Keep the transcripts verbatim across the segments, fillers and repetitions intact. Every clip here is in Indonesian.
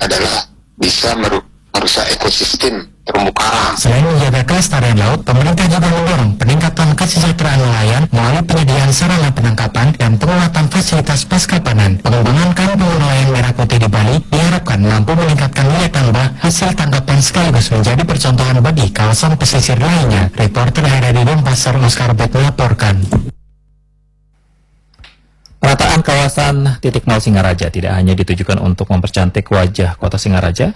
adalah bisa merusak ekosistem terumbu karang. Selain menjaga kelestarian laut, pemerintah juga mendorong peningkatan kesejahteraan nelayan melalui penyediaan sarana penangkapan dan penguatan fasilitas pasca panen. Pengembangan kampung nelayan merah putih di Bali diharapkan mampu meningkatkan nilai tambah hasil tangkapan sekaligus menjadi percontohan bagi kawasan pesisir lainnya. Reporter yang ada di Denpasar, Oscar Bet melaporkan. Penataan kawasan titik nol Singaraja tidak hanya ditujukan untuk mempercantik wajah kota Singaraja,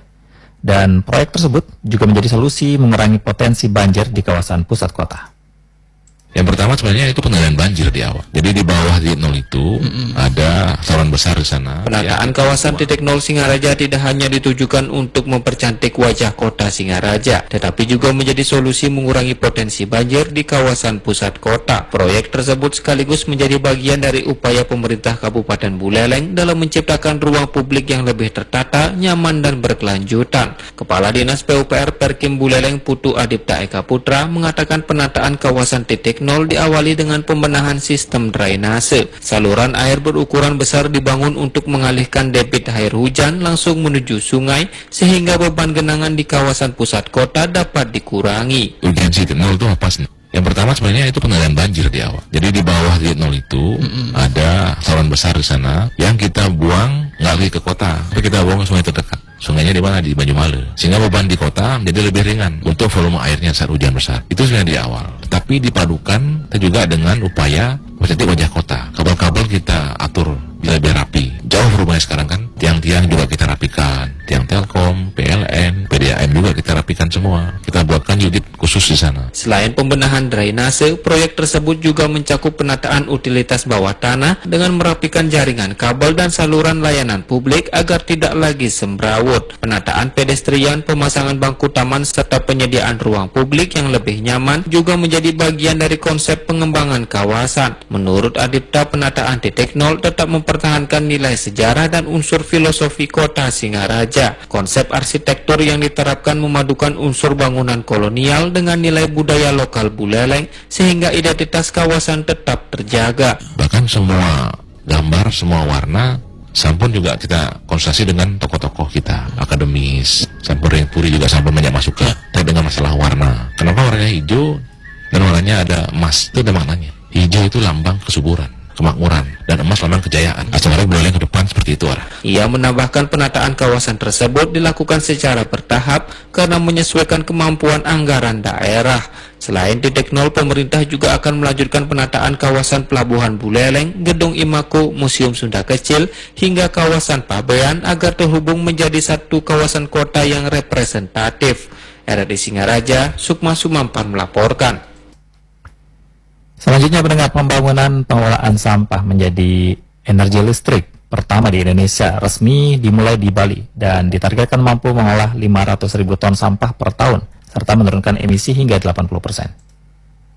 dan proyek tersebut juga menjadi solusi mengurangi potensi banjir di kawasan pusat kota. Yang pertama sebenarnya itu pengendalian banjir di awal. Jadi di bawah titik nol itu mm-hmm. ada saluran besar di sana. Penataan ya, kawasan titik nol Singaraja tidak hanya ditujukan untuk mempercantik wajah kota Singaraja, tetapi juga menjadi solusi mengurangi potensi banjir di kawasan pusat kota. Proyek tersebut sekaligus menjadi bagian dari upaya pemerintah Kabupaten Buleleng dalam menciptakan ruang publik yang lebih tertata, nyaman dan berkelanjutan. Kepala Dinas P U P R Perkim Buleleng Putu Adipta Eka Putra mengatakan penataan kawasan titik nol diawali dengan pembenahan sistem drainase. Saluran air berukuran besar dibangun untuk mengalihkan debit air hujan langsung menuju sungai sehingga beban genangan di kawasan pusat kota dapat dikurangi. Urgensi titik nol itu apa sih? Yang pertama sebenarnya itu pengendalian banjir di awal. Jadi di bawah titik nol itu mm-hmm. ada saluran besar di sana yang kita buang nggak lagi ke kota, tapi kita buang ke sungai terdekat. Sungainya di mana? Di Banyumale. Sehingga beban di kota menjadi lebih ringan untuk volume airnya saat hujan besar. Itu sebenarnya di awal. Tapi dipadukan kita juga dengan upaya mempercantik wajah kota. Kabel-kabel kita atur lebih rapi. Jauh rumahnya sekarang kan. Tiang-tiang juga kita rapikan. Tiang Telkom, P L N, P D A M juga kita rapikan semua. Kita buatkan unit khusus di sana. Selain pembenahan drainase, proyek tersebut juga mencakup penataan utilitas bawah tanah dengan merapikan jaringan kabel dan saluran layanan publik agar tidak lagi semrawut. Penataan pedestrian, pemasangan bangku taman, serta penyediaan ruang publik yang lebih nyaman juga menjadi bagian dari konsep pengembangan kawasan. Menurut Adipta, penataan titik nol tetap mempertahankan nilai sejarah dan unsur filosofi kota Singaraja. Konsep arsitektur yang diterapkan memadukan unsur bangunan kolonial dengan nilai budaya lokal Buleleng sehingga identitas kawasan tetap terjaga. Bahkan semua gambar, semua warna Sampun juga kita konsultasi dengan tokoh-tokoh kita, akademis. Sampun Puri juga Sampun banyak masuk ke dengan masalah warna. Kenapa warnanya hijau dan warnanya ada emas? Itu ada maknanya. Hijau itu lambang kesuburan, kemakmuran, dan emas lambang kejayaan. Sebenarnya Buleleng ke depan seperti itu arah. Ia menambahkan penataan kawasan tersebut dilakukan secara bertahap karena menyesuaikan kemampuan anggaran daerah. Selain titik nol, pemerintah juga akan melanjutkan penataan kawasan Pelabuhan Buleleng, Gedung Imaku, Museum Sunda Kecil, hingga kawasan Pabean agar terhubung menjadi satu kawasan kota yang representatif. R R D Singaraja, Sukma Sumampan melaporkan. Selanjutnya, pendengar, pembangunan pengelolaan sampah menjadi energi listrik pertama di Indonesia resmi dimulai di Bali dan ditargetkan mampu mengolah lima ratus ribu ton sampah per tahun serta menurunkan emisi hingga delapan puluh persen.